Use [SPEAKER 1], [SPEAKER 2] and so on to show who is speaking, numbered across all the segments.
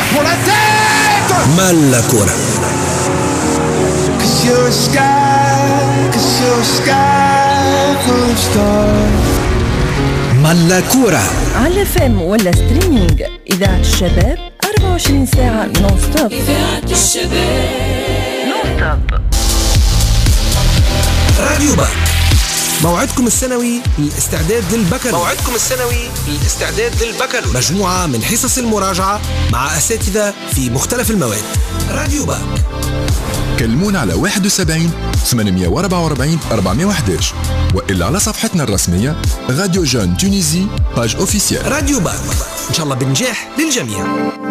[SPEAKER 1] pour la tête.
[SPEAKER 2] Mal la cura. Mal la cura.
[SPEAKER 3] على فم ولا ستريمينج إذاعة الشباب 24 ساعة نون ستوب.
[SPEAKER 4] إذاعة الشباب
[SPEAKER 3] نون ستوب.
[SPEAKER 2] راديو باك، موعدكم السنوي للاستعداد للبكالوريا. مجموعة من حصص المراجعة مع أساتذة في مختلف المواد. راديو باك،
[SPEAKER 5] كلمونا على 71 844 411 وإلا على صفحتنا الرسمية راديو جون تونيزي باج اوفيسيال.
[SPEAKER 2] راديو باك، إن شاء الله بنجاح للجميع.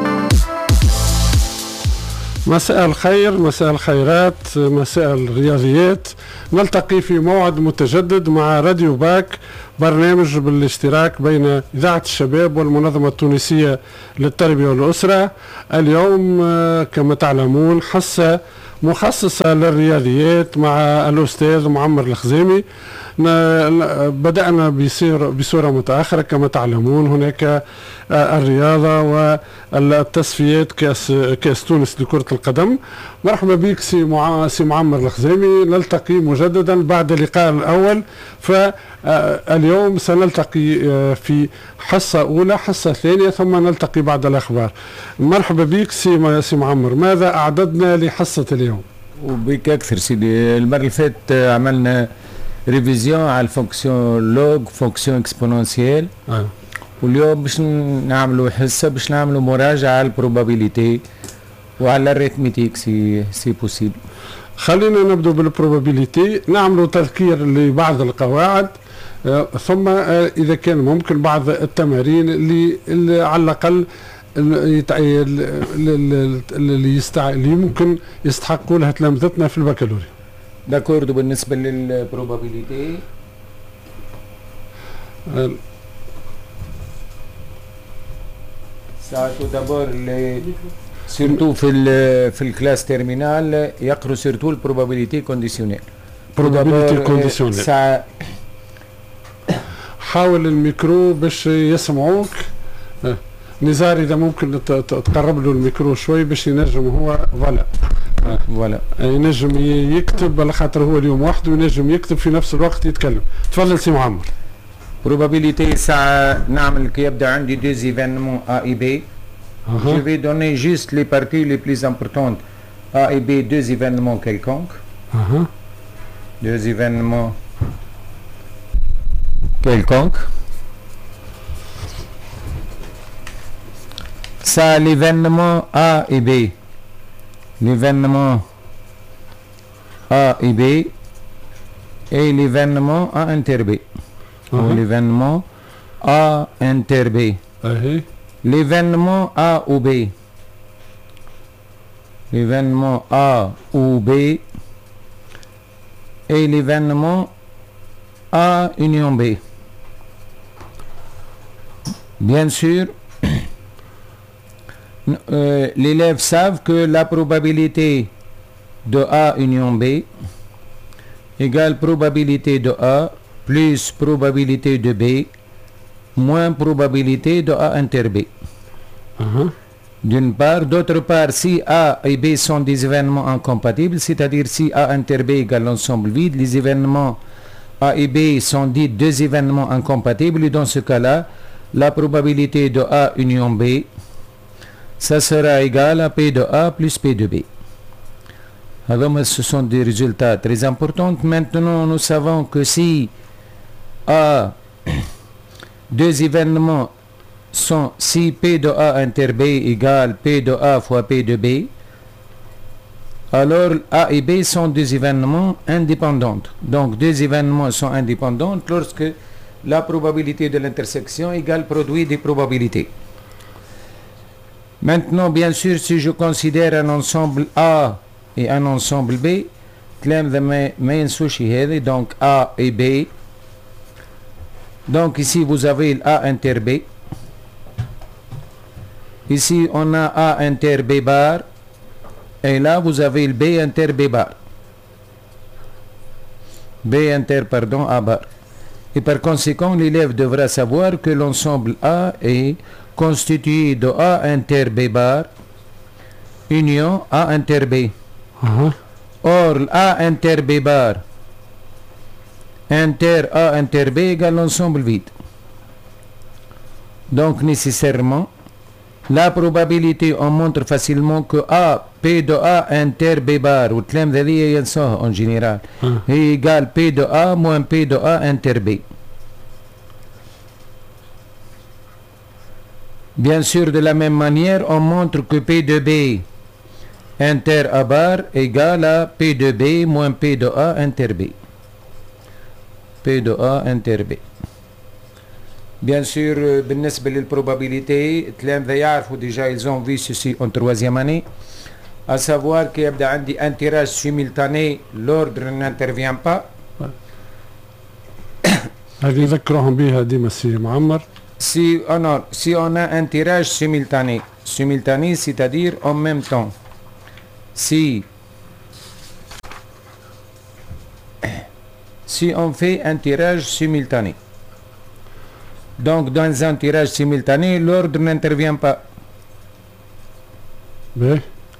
[SPEAKER 6] مساء الخير، مساء الخيرات، مساء الرياضيات. نلتقي في موعد متجدد مع راديو باك، برنامج بالاشتراك بين إذاعة الشباب والمنظمة التونسية للتربية والأسرة. اليوم كما تعلمون حصة مخصصة للرياضيات مع الأستاذ معمر الخزامي. بدأنا بصورة متأخرة كما تعلمون. هناك الرياضة والتصفيات كأس تونس لكرة القدم. مرحبا بك سي معمر الخزامي، نلتقي مجددا بعد اللقاء الأول. فاليوم سنلتقي في حصة أولى، حصة ثانية، ثم نلتقي بعد الأخبار. مرحبا بك سي معمر، ماذا أعددنا لحصة اليوم؟
[SPEAKER 7] وبك أكثر سيدي. المرة اللي فاتت عملنا ريفيزيون على الفونكسيون لوج، فونكسيون اكسبوننسيال. واليوم باش نعملوا حصه باش نعملوا مراجعه على البروبابيليتي وعلى الريتميتيك سي بوسيبل. خلينا
[SPEAKER 6] نبدأ بالبروبابيليتي، نعملوا تذكير لبعض القواعد، ثم إذا كان ممكن بعض التمارين اللي على الأقل اللي ممكن يستحقوا لها تلامذتنا في البكالوريا.
[SPEAKER 7] داكوردو. بالنسبة للبروبابيليتي ساعتو دابور سيرتو في الكلاس تيرمينال يقروا سيرتو البروبابيليتي كونديسيونيل.
[SPEAKER 6] بروبابيليتي كونديسيونيل. حاول الميكرو باش يسمعوك. نزار اذا ممكن تقرب له الميكرو شوي باش ينجم هو فوالا ينجم يكتب، على خاطر هو اليوم وحده وينجم يكتب في نفس الوقت يتكلم. تفضل سي معمر.
[SPEAKER 7] probabilité ساعة نعمل كي يبدا عندي deux événements A et B. Je vais donner juste les parties les plus importantes. A et B, deux événements quelconques. Deux événements quelconques. Ça, l'événement A et B. L'événement A et B et l'événement A inter B. L'événement A inter B. L'événement A ou B. L'événement A ou B et l'événement A union B. Bien sûr, l'élève savent que la probabilité de A union B égale probabilité de A plus probabilité de B moins probabilité de A inter B. D'une part. D'autre part, si A et B sont des événements incompatibles, c'est-à-dire si A inter B égale l'ensemble vide, les événements A et B sont dits deux événements incompatibles, et dans ce cas-là, la probabilité de A union B, ça sera égal à P de A plus P de B. Alors, ce sont des résultats très importants. Maintenant, nous savons que si A, deux événements sont, si P de A inter B égale P de A fois P de B, alors A et B sont deux événements indépendants. Donc, deux événements sont indépendants lorsque la probabilité de l'intersection égale produit des probabilités. Maintenant, bien sûr, si je considère un ensemble A et un ensemble B, donc A et B. Donc ici, vous avez A inter B. Ici, on a A inter B bar. Et là, vous avez le B inter B bar. B inter, pardon, A bar. Et par conséquent, l'élève devra savoir que l'ensemble A est constitué de A inter B bar union A inter B. Or A inter B bar inter A inter B égale l'ensemble vide. Donc nécessairement, la probabilité, on montre facilement que A, P de A inter B bar, ou tlem d'ali en général, est égal P de A moins P de A inter B. Bien sûr, de la même manière, on montre que P de B inter A bar égale à P de B moins P de A inter B. P de A inter B. Bien sûr, بالنسبة للprobabilité, التلام ذا يعرفوا déjà, ils ont vu ceci en troisième année, à savoir qu'il y a un tirage simultané, l'ordre n'intervient pas.
[SPEAKER 6] هذه نذكرهم بها ديما سي معمر.
[SPEAKER 7] Si on a un tirage simultané, c'est-à-dire en même temps, si on fait un tirage simultané, donc dans un tirage simultané, l'ordre n'intervient pas.
[SPEAKER 6] Oui.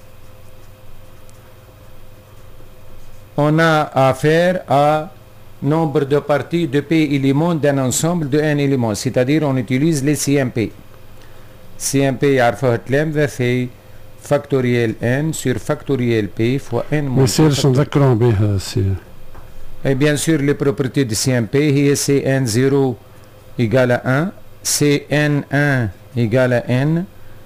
[SPEAKER 7] On a affaire à nombre de parties de P éléments d'un ensemble de n éléments, c'est-à-dire on utilise les CMP. CMP يعرفوها التلامذة في factoriel n sur factoriel P fois n
[SPEAKER 6] ما يصيرش نذكرهم بها سي.
[SPEAKER 7] Et bien sûr les propriétés de CMP هي Cn0 égale à 1, Cn1 égale à n,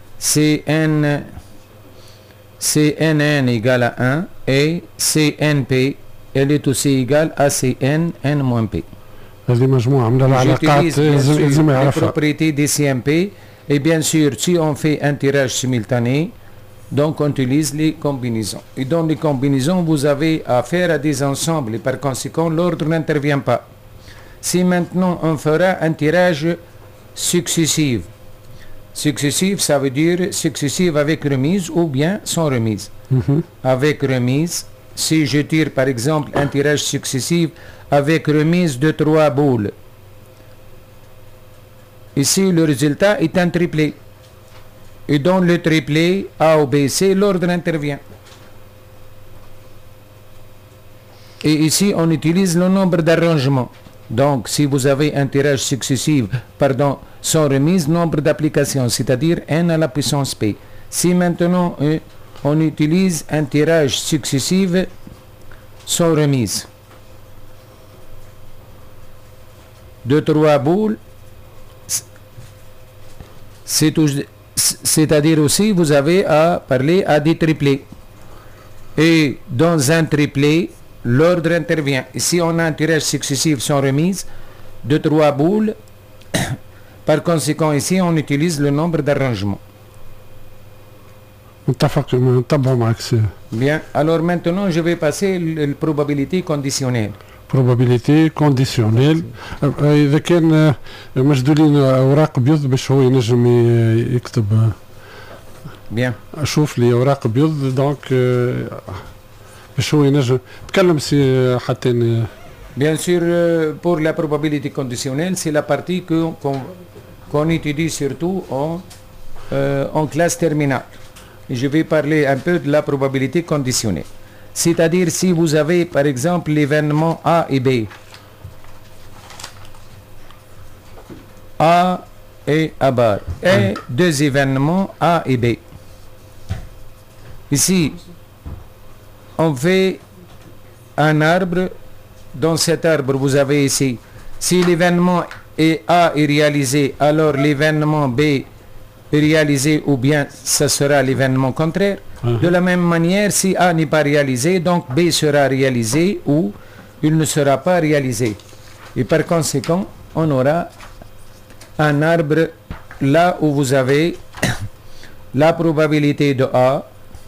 [SPEAKER 7] Cnn égale à 1 et Cnp elle est aussi égale à Cn n moins P.
[SPEAKER 6] هذه مجموعة من العلاقات لازم
[SPEAKER 7] les
[SPEAKER 6] يعرفها.
[SPEAKER 7] propriétés des CMP et bien sûr si on fait un tirage simultané, donc on utilise les combinaisons. Et dans les combinaisons, vous avez affaire à des ensembles et par conséquent l'ordre n'intervient pas. Si maintenant on fera un tirage successif, ça veut dire successif avec remise ou bien sans remise. Avec remise, si je tire par exemple un tirage successif avec remise de 3 boules, ici le résultat est un triplé. Et dans le triplé A ou B, C, l'ordre intervient. Et ici on utilise le nombre d'arrangements. Donc si vous avez un tirage successif, sans remise, nombre d'applications, c'est-à-dire n à la puissance P. Si maintenant on utilise un tirage successif sans remise de 3 boules, c'est-à-dire aussi vous avez à parler à des triplés. Et dans un triplé, l'ordre intervient. Ici on a un tirage successif sans remise de 3 boules. Par conséquent ici on utilise le nombre d'arrangements. Bien, alors maintenant je vais passer la probabilité conditionnelle.
[SPEAKER 6] probabilité conditionnelle. إذا كان مجدولين أوراق بيض باش هو ينجم يكتب.
[SPEAKER 7] Bien.
[SPEAKER 6] أشوف لي أوراق بيض دونك باش هو ينجم تكلم سي حتى.
[SPEAKER 7] Bien sûr, pour la probabilité conditionnelle, c'est la partie qu'on étudie surtout en classe terminale. Je vais parler un peu de la probabilité conditionnelle. C'est-à-dire si vous avez par exemple l'événement A et B. A et A bar. Et deux événements A et B. Ici, on fait un arbre. Dans cet arbre, vous avez ici, si l'événement A est réalisé, alors l'événement B est réalisé ou bien ça sera l'événement contraire. De la même manière, si A n'est pas réalisé, donc B sera réalisé ou il ne sera pas réalisé. Et par conséquent, on aura un arbre là où vous avez la probabilité de A,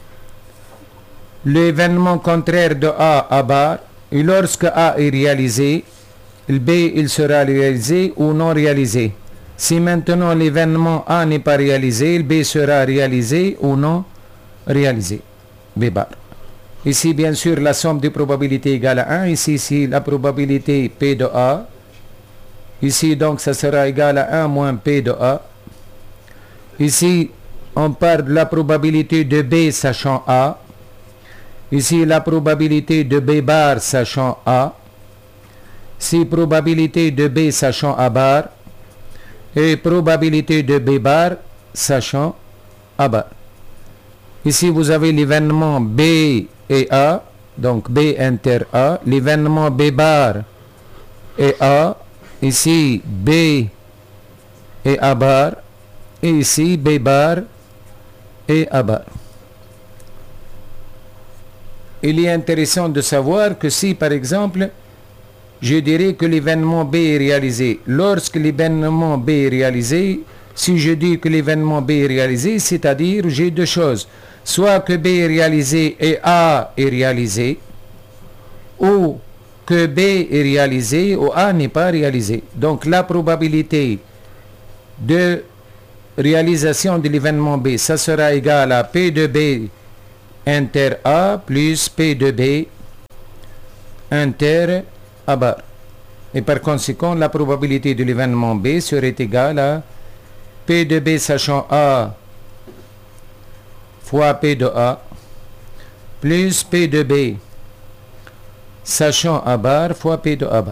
[SPEAKER 7] l'événement contraire de A bar, et lorsque A est réalisé, le B il sera réalisé ou non réalisé. Si maintenant l'événement A n'est pas réalisé, le B sera réalisé ou non réalisé. B bar. Ici bien sûr la somme des probabilités égale à 1. Ici la probabilité P de A. Ici donc ça sera égal à 1 moins P de A. Ici on parle de la probabilité de B sachant A. Ici, la probabilité de B bar sachant A. Ici, probabilité de B sachant A bar. Et probabilité de B bar sachant A bar. Ici, vous avez l'événement B et A. Donc, B inter A. L'événement B bar et A. Ici, B et A bar. Et ici, B bar et A bar. Il est intéressant de savoir que si, par exemple, je dirais que l'événement B est réalisé, lorsque l'événement B est réalisé, si je dis que l'événement B est réalisé, c'est-à-dire j'ai deux choses, soit que B est réalisé et A est réalisé, ou que B est réalisé ou A n'est pas réalisé. Donc la probabilité de réalisation de l'événement B, ça sera égal à P de B inter A plus P de B inter A bar. Et par conséquent, la probabilité de l'événement B serait égale à P de B sachant A fois P de A plus P de B sachant A bar fois P de A bar.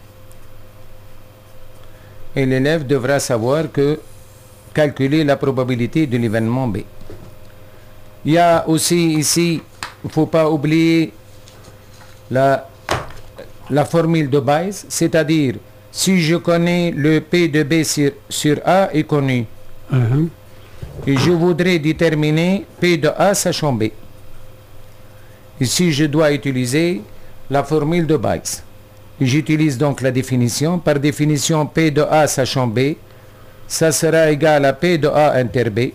[SPEAKER 7] Et l'élève devra savoir que calculer la probabilité de l'événement B. Il y a aussi ici, il ne faut pas oublier la formule de Bayes, c'est-à-dire si je connais le P de B sur A est connu, et je voudrais déterminer P de A sachant B. Ici, je dois utiliser la formule de Bayes. J'utilise donc la définition. Par définition, P de A sachant B, ça sera égal à P de A inter B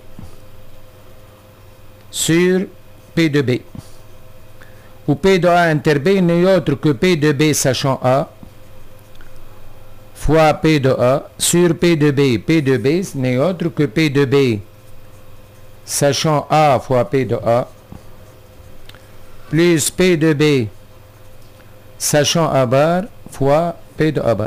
[SPEAKER 7] sur P de B. Où P de A inter B n'est autre que P de B sachant A fois P de A sur P de B. P de B n'est autre que P de B sachant A fois P de A plus P de B sachant A bar fois P de A bar.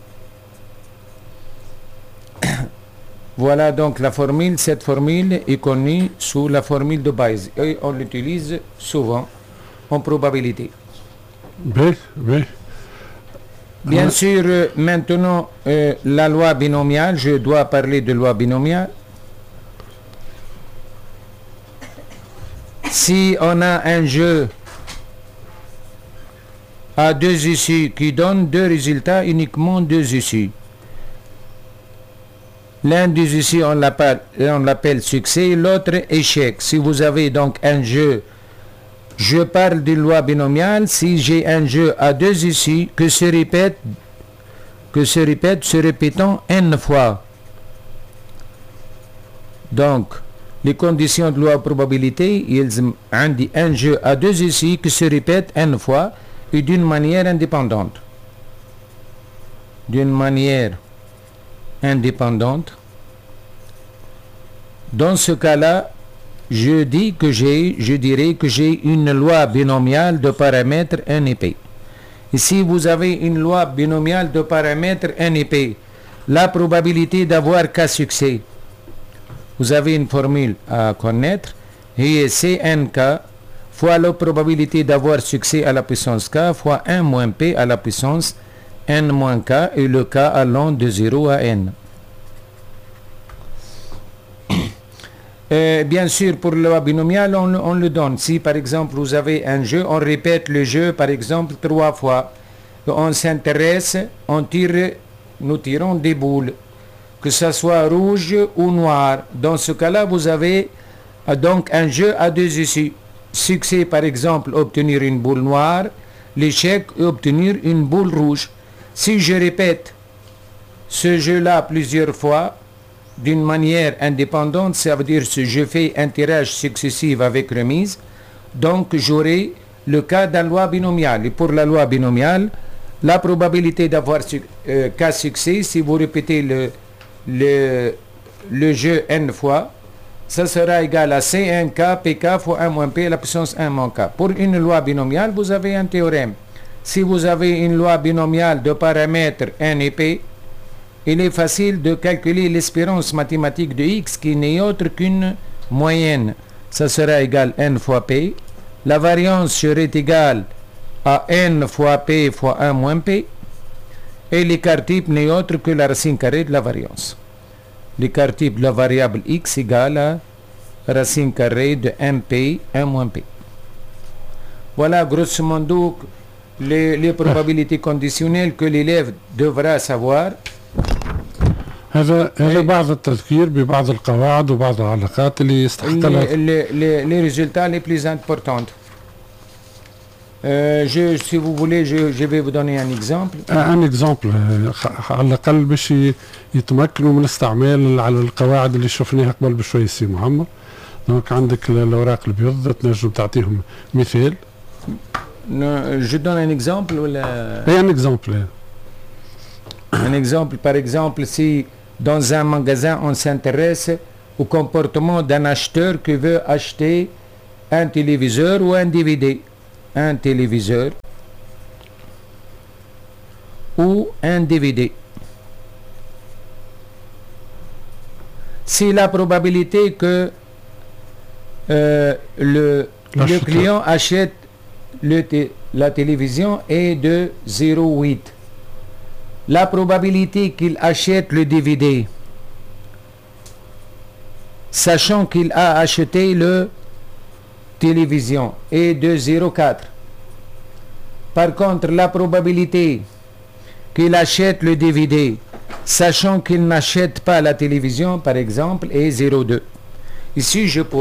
[SPEAKER 7] Voilà donc la formule. Cette formule est connue sous la formule de Bayes et on l'utilise souvent en probabilité. Bien sûr, maintenant, la loi binomiale, je dois parler de loi binomiale. Si on a un jeu à deux issues qui donne deux résultats, uniquement deux issues. L'un des issues, on l'appelle succès, l'autre échec. Si vous avez donc un jeu, je parle de loi binomiale, si j'ai un jeu à deux issues que se répétant n fois. Donc, les conditions de loi probabilité, ils ont un jeu à deux issues qui se répète n fois et d'une manière indépendante. D'une manière indépendante. Dans ce cas-là, je dirais que j'ai une loi binomiale de paramètres n et p. Ici, vous avez une loi binomiale de paramètres n et p. La probabilité d'avoir k succès. Vous avez une formule à connaître, et c'est nk fois la probabilité d'avoir succès à la puissance k fois 1 moins p à la puissance n moins k, et le k allant de 0 à n. Bien sûr, pour la loi binomiale, on le donne. Si par exemple vous avez un jeu, on répète le jeu par exemple 3 fois. On s'intéresse, nous tirons des boules, que ce soit rouge ou noir. Dans ce cas-là, vous avez donc un jeu à deux issues. Succès par exemple, obtenir une boule noire, l'échec, obtenir une boule rouge. Si je répète ce jeu-là plusieurs fois, d'une manière indépendante, ça veut dire que je fais un tirage successif avec remise, donc j'aurai le cas de la loi binomiale. Et pour la loi binomiale, la probabilité d'avoir cas succès, si vous répétez le jeu n fois, ça sera égal à C1K PK fois 1 moins P à la puissance 1 moins K. Pour une loi binomiale, vous avez un théorème. Si vous avez une loi binomiale de paramètres n et p, il est facile de calculer l'espérance mathématique de x qui n'est autre qu'une moyenne, ça sera égal n fois P. La variance serait égale à n fois P fois 1 moins P. Et l'écart type n'est autre que la racine carrée de la variance. L'écart type de la variable x égale à racine carrée de MP 1 moins P. Voilà grosso modo les probabilités conditionnelles que l'élève devra savoir.
[SPEAKER 6] هذا بعض التذكير ببعض القواعد وبعض العلاقات اللي يستحق لها
[SPEAKER 7] les résultats les plus importants. Si vous voulez, je vais vous donner un exemple.
[SPEAKER 6] ان اكزامبل على الاقل باش يتمكنوا من استعمال على القواعد اللي شفناها قبل بشوي سي محمد. دونك عندك الاوراق البيض تنجم تعطيهم مثال.
[SPEAKER 7] Je donne un exemple ou
[SPEAKER 6] un exemple.
[SPEAKER 7] Un exemple, par exemple, si dans un magasin on s'intéresse au comportement d'un acheteur qui veut acheter un téléviseur ou un DVD. Un téléviseur ou un DVD. Si la probabilité que le client achète la télévision est de 0,8. La probabilité qu'il achète le DVD, sachant qu'il a acheté le télévision, est de 0,4. Par contre, la probabilité qu'il achète le DVD, sachant qu'il n'achète pas la télévision, par exemple, est 0,2. Ici,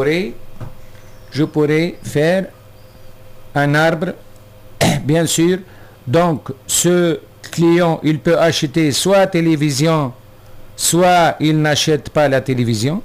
[SPEAKER 7] je pourrais faire un arbre, bien sûr. Donc, ce client, il peut acheter soit télévision, soit il n'achète pas la télévision.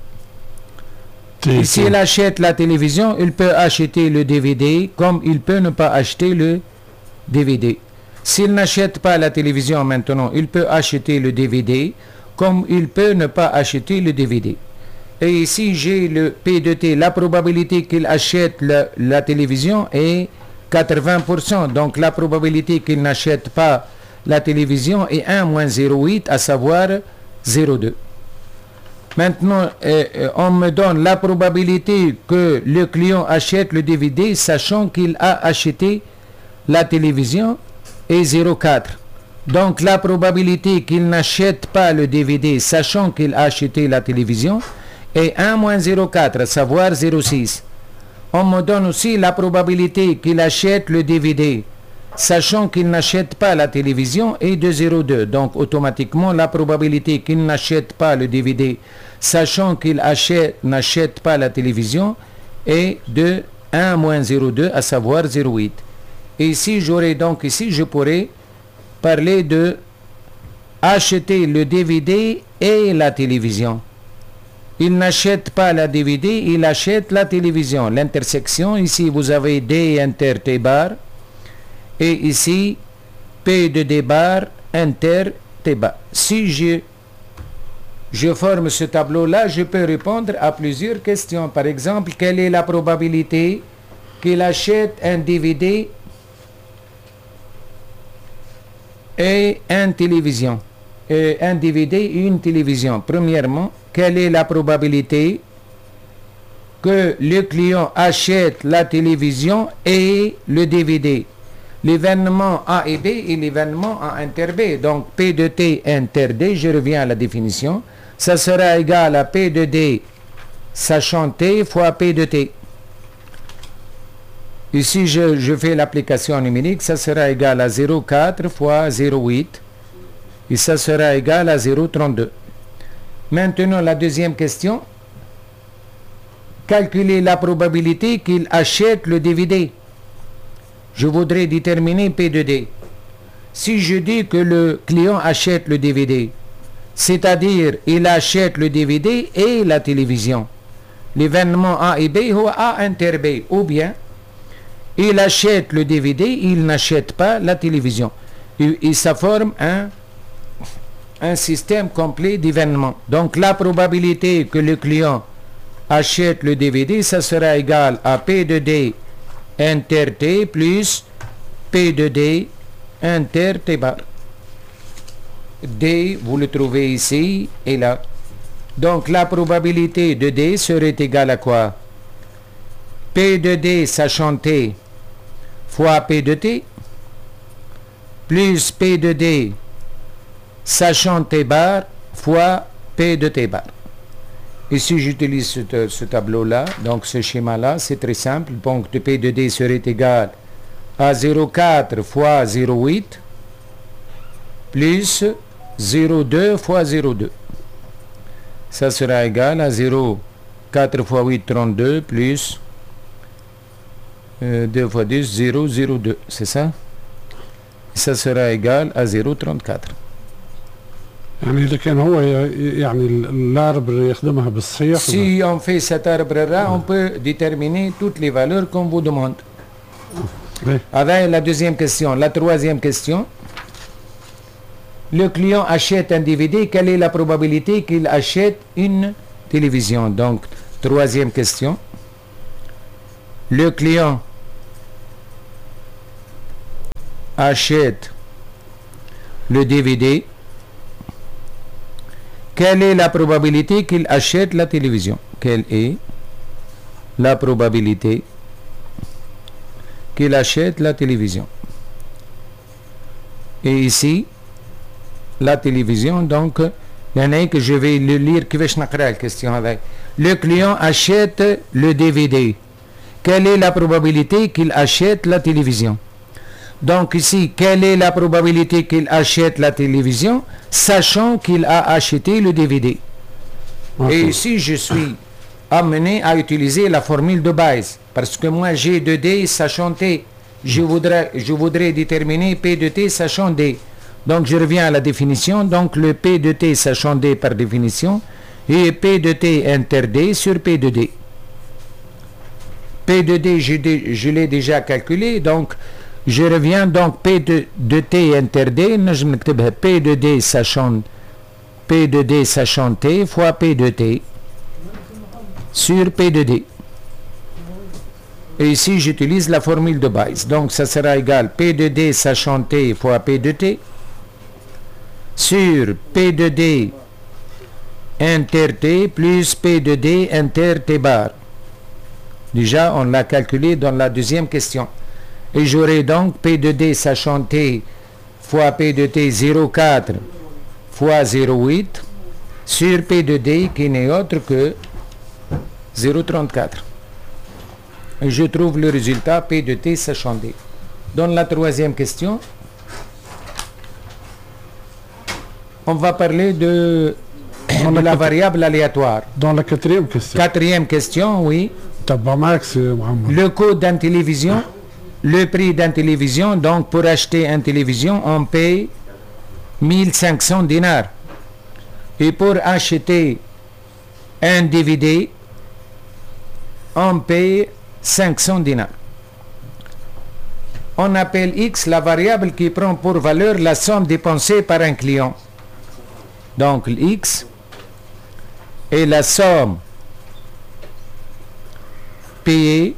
[SPEAKER 7] Et s'il achète la télévision, il peut acheter le DVD, comme il peut ne pas acheter le DVD. S'il n'achète pas la télévision maintenant, il peut acheter le DVD, comme il peut ne pas acheter le DVD. Et ici, j'ai le P de T. La probabilité qu'il achète la télévision est 80%. Donc, la probabilité qu'il n'achète pas la télévision est 1 moins 0,8, à savoir 0,2. Maintenant, on me donne la probabilité que le client achète le DVD, sachant qu'il a acheté la télévision, est 0,4. Donc, la probabilité qu'il n'achète pas le DVD, sachant qu'il a acheté la télévision, est 1 moins 0,4, à savoir 0,6. On me donne aussi la probabilité qu'il achète le DVD, sachant qu'il n'achète pas la télévision, est de 0,2. Donc, automatiquement, la probabilité qu'il n'achète pas le DVD, sachant qu'il n'achète pas la télévision, est de 1 moins 0,2, à savoir 0,8. Et ici, je pourrais parler de acheter le DVD et la télévision. Il n'achète pas la DVD, il achète la télévision. L'intersection, ici, vous avez D inter T bar. Et ici, P de D bar, inter T bar. Si je forme ce tableau-là, je peux répondre à plusieurs questions. Par exemple, quelle est la probabilité qu'il achète un DVD et une télévision? Un DVD et une télévision. Premièrement, quelle est la probabilité que le client achète la télévision et le DVD? L'événement A et B et l'événement A inter B. Donc, P de T inter D, je reviens à la définition. Ça sera égal à P de D, sachant T, fois P de T. Ici, je fais l'application numérique. Ça sera égal à 0,4 fois 0,8. Et ça sera égal à 0,32. Maintenant, la deuxième question. Calculer la probabilité qu'il achète le DVD. Je voudrais déterminer P de D. Si je dis que le client achète le DVD, c'est-à-dire il achète le DVD et la télévision, l'événement A et B ou A inter B, ou bien il achète le DVD, il n'achète pas la télévision. Et ça forme un système complet d'événements. Donc la probabilité que le client achète le DVD, ça sera égal à P de D inter T plus P de D inter T bar. D, vous le trouvez ici et là. Donc la probabilité de D serait égale à quoi? P de D sachant T fois P de T plus P de D sachant T bar fois P de T bar. Et si j'utilise ce tableau-là, donc ce schéma-là, c'est très simple. Donc de P de D serait égal à 0,4 fois 0,8 plus 0,2 fois 0,2. Ça sera égal à 0,4 fois 8, 32 plus 2 fois 10, 0,02. C'est ça? Ça sera égal à 0,34.
[SPEAKER 6] يعني إذا كان هو يعني الاربر يخدمها بالصحيح.
[SPEAKER 7] Si on fait cet arbre-là, on peut déterminer toutes les valeurs qu'on vous demande. Avec la deuxième question. La troisième question. Le client achète un DVD. Quelle est la probabilité qu'il achète une télévision? Donc, troisième question. Le client achète le DVD. Quelle est la probabilité qu'il achète la télévision? Quelle est la probabilité qu'il achète la télévision? Et ici, la télévision, donc, il y en a que je vais le lire, que je vais la question avec. Le client achète le DVD. Quelle est la probabilité qu'il achète la télévision? Donc ici, quelle est la probabilité qu'il achète la télévision, sachant qu'il a acheté le DVD? Et ici, je suis amené à utiliser la formule de base, parce que moi j'ai 2D sachant T. Je voudrais déterminer P de T sachant D. Donc je reviens à la définition. Donc le P de T sachant D par définition est P de T inter D sur P de D. P de D, je l'ai déjà calculé, donc je reviens. Donc P de T inter D, P de D sachant T fois P de T sur P de D. Et ici j'utilise la formule de base. Donc ça sera égal P de D sachant T fois P de T sur P de D inter T plus P de D inter T bar. Déjà on l'a calculé dans la deuxième question. Et j'aurai donc P de D sachant T fois P de T 0,4 fois 0,8 sur P de D qui n'est autre que 0,34. Et je trouve le résultat P de T sachant D. Dans la troisième question, on va parler de la variable aléatoire.
[SPEAKER 6] Dans la quatrième question.
[SPEAKER 7] Quatrième question, oui. Le coût d'une télévision, le prix d'une télévision. Donc pour acheter une télévision, on paye 1500 dinars. Et pour acheter un DVD, on paye 500 dinars. On appelle X la variable qui prend pour valeur la somme dépensée par un client. Donc X est la somme payée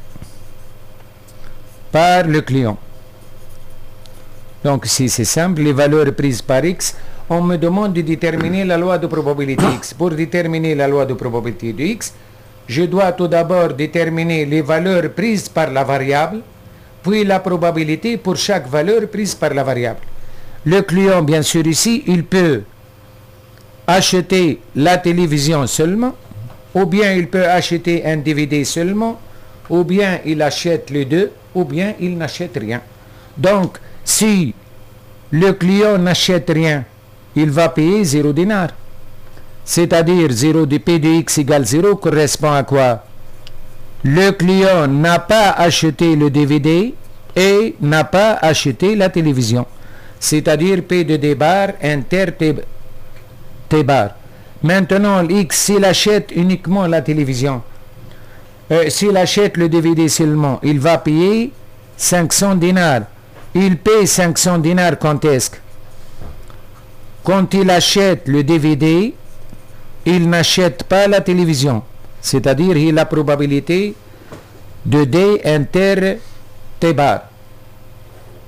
[SPEAKER 7] par le client. Donc si c'est simple, les valeurs prises par X, on me demande de déterminer la loi de probabilité X. Pour déterminer la loi de probabilité de X, je dois tout d'abord déterminer les valeurs prises par la variable, puis la probabilité pour chaque valeur prise par la variable. Le client, bien sûr ici, il peut acheter la télévision seulement, ou bien il peut acheter un DVD seulement, ou bien il achète les deux, ou bien il n'achète rien. Donc, si le client n'achète rien, il va payer 0 dinar. C'est-à-dire 0 de P de X égale 0 correspond à quoi? Le client n'a pas acheté le DVD et n'a pas acheté la télévision. C'est-à-dire P de D bar inter T bar. Maintenant, X, s'il achète uniquement la télévision, s'il achète le DVD seulement, il va payer 500 dinars. Il paye 500 dinars quand est-ce? Quand il achète le DVD, il n'achète pas la télévision. C'est-à-dire, il a la probabilité de D inter T bar.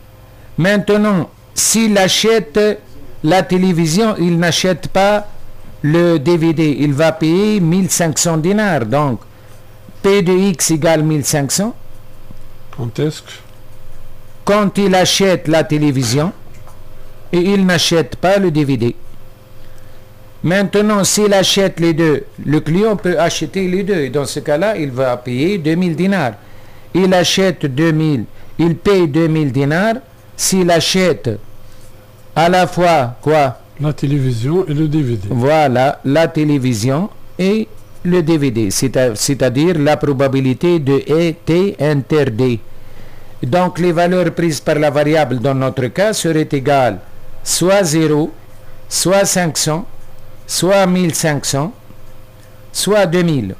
[SPEAKER 7] Maintenant, s'il achète la télévision, il n'achète pas le DVD, il va payer 1500 dinars. Donc, P de X égale 1500.
[SPEAKER 6] Quand est-ce que
[SPEAKER 7] Quand il achète la télévision et il n'achète pas le DVD. Maintenant, s'il achète les deux, le client peut acheter les deux. Et dans ce cas-là, il va payer 2000 dinars. Il achète 2000, il paye 2000 dinars. S'il achète à la fois quoi?
[SPEAKER 6] la télévision et le DVD.
[SPEAKER 7] Voilà, la télévision et le DVD, c'est-à-dire la probabilité de T inter D. Donc les valeurs prises par la variable dans notre cas seraient égales soit 0, soit 500, soit 1500, soit 2000.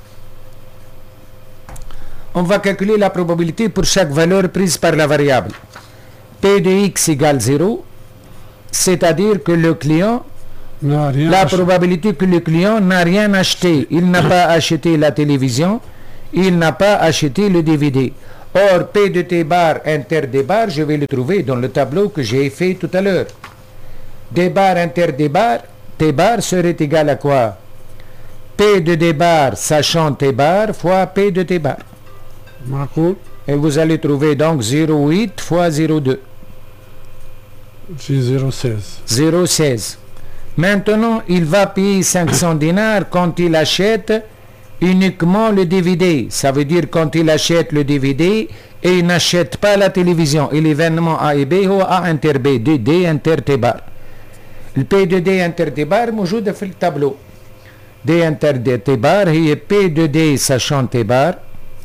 [SPEAKER 7] On va calculer la probabilité pour chaque valeur prise par la variable. P de X égale 0, c'est-à-dire que le client, la probabilité que le client n'a rien acheté. Il n'a pas acheté la télévision, il n'a pas acheté le DVD. Or, P de T bar inter D bar, je vais le trouver dans le tableau que j'ai fait tout à l'heure. D bar inter D bar, T bar serait égal à quoi? P de D bar sachant T bar fois P de T bar. Et vous allez trouver donc 0,8 fois 0,2.
[SPEAKER 6] C'est 0,16.
[SPEAKER 7] 0,16. Maintenant, il va payer 500 dinars quand il achète uniquement le DVD. Ça veut dire quand il achète le DVD et il n'achète pas la télévision. Et l'événement A et B ou A inter B, D inter T bar. Le P de D inter T bar موجودة في التابلو. D inter D T bar هي P de D sachant T bar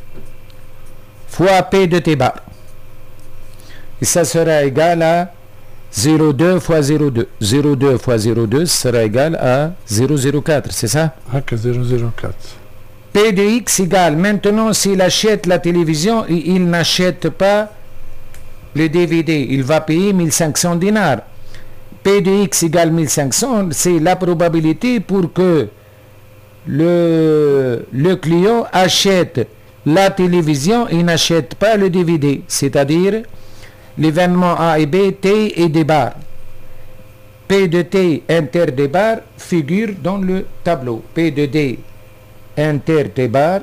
[SPEAKER 7] fois P de T bar. Et ça sera égal à 0,2 fois 0,2. 0,2 fois 0,2 sera égal à 0,04, c'est ça?
[SPEAKER 6] 0,04.
[SPEAKER 7] P de X égale, maintenant s'il achète la télévision et il n'achète pas le DVD, il va payer 1500 dinars. P de X égale 1500, c'est la probabilité pour que le client achète la télévision et n'achète pas le DVD, c'est-à-dire l'événement A et B, T et D bar. P de T inter D bar figure dans le tableau. P de D inter D bar,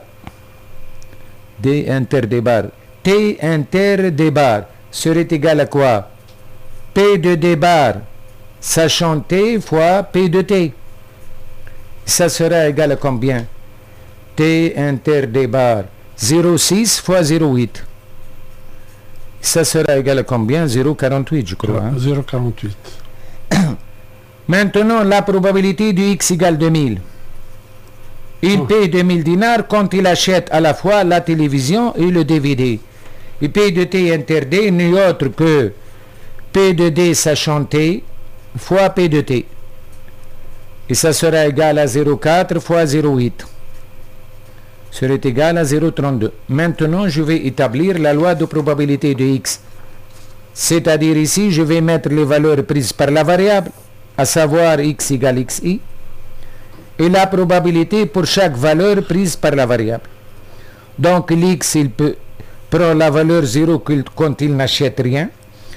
[SPEAKER 7] D inter D bar, T inter D bar serait égal à quoi? P de D bar sachant T fois P de T. Ça sera égal à combien? T inter D bar 0,6 fois 0,8. Ça sera égal à combien? 0,48 je crois.
[SPEAKER 6] 0,48.
[SPEAKER 7] Maintenant, la probabilité du X égale 2000. Il paye 2000 dinars quand il achète à la fois la télévision et le DVD. Il paye de T inter D n'est autre que P de D sachant T fois P de T. Et ça sera égal à 0,4 fois 0,8. Serait égal à 0,32. Maintenant, je vais établir la loi de probabilité de X. C'est-à-dire ici, je vais mettre les valeurs prises par la variable, à savoir X égale XI, et la probabilité pour chaque valeur prise par la variable. Donc, l'X, il prend la valeur 0 quand il n'achète rien.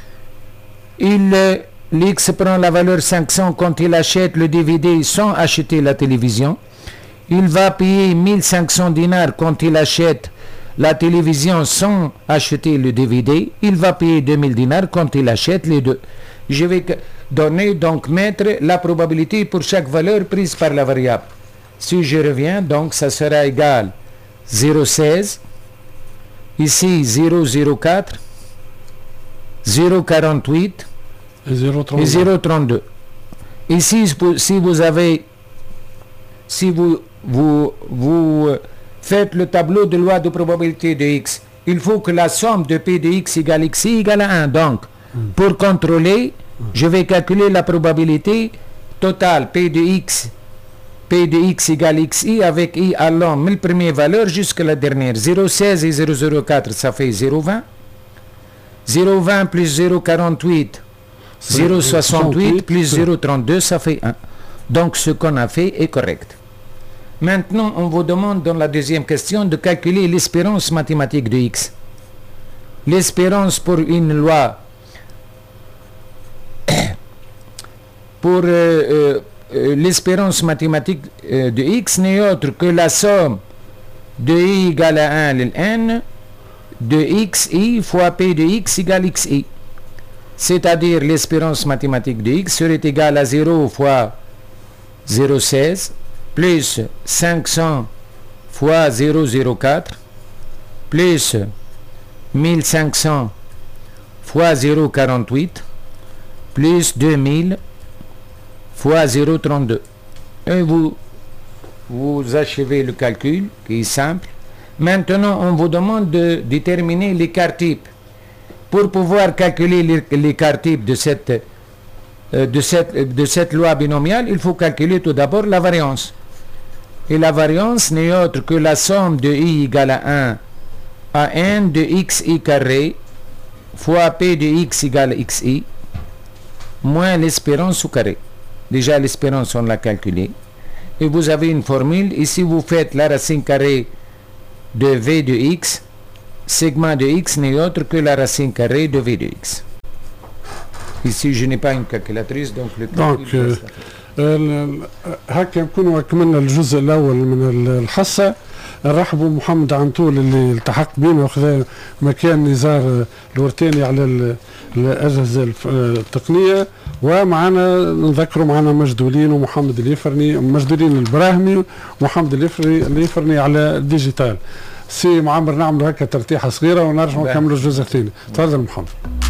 [SPEAKER 7] L'X prend la valeur 500 quand il achète le DVD sans acheter la télévision. Il va payer 1500 dinars quand il achète la télévision sans acheter le DVD. Il va payer 2000 dinars quand il achète les deux. Je vais donner, donc mettre la probabilité pour chaque valeur prise par la variable. Si je reviens, donc ça sera égal 0,16, ici 0,04, 0,48 et 0,32. Ici, si vous faites le tableau de loi de probabilité de X, il faut que la somme de P de X égale XI égale à 1. Donc, pour contrôler, je vais calculer la probabilité totale P de X égale XI avec I allant de la première valeur jusqu'à la dernière. 0,16 et 0,04, ça fait 0,20. 0,20 plus 0,48, 0,68 plus 0,32, ça fait 1. Donc, ce qu'on a fait est correct. Maintenant, on vous demande dans la deuxième question de calculer l'espérance mathématique de X. L'espérance pour une loi, pour l'espérance mathématique de x n'est autre que la somme de i égale à 1 le n de xi fois p de x égale xi. C'est-à-dire l'espérance mathématique de x serait égale à 0 fois 0,16 plus 500 fois 0,04 plus 1500 fois 0,48 plus 2000 fois 0,32. Et vous achevez le calcul qui est simple. Maintenant, on vous demande de déterminer l'écart type. Pour pouvoir calculer l'écart type de cette loi binomiale, il faut calculer tout d'abord la variance. Et la variance n'est autre que la somme de i égale à 1 à n de xi carré fois p de x égale xi moins l'espérance au carré. Déjà l'espérance on l'a calculée. Et vous avez une formule. Ici vous faites la racine carrée de v de x. Segment de x n'est autre que la racine carrée de v de x. Ici je n'ai pas une calculatrice donc le calcul
[SPEAKER 6] هكا نكونوا أكملنا الجزء الأول من الحصة. نرحبوا محمد عنتول اللي التحق بينا وخذا مكان نزار الورتاني على الأجهزة التقنية. ومعنا نذكروا معنا مجدولين ومحمد اليفرني، مجدولين البراهمي ومحمد اليفرني على الديجيتال. سي معمر نعملوا هكا ترتيحة صغيرة ونرجعوا نكملوا الجزء الثاني. تفضل محمد.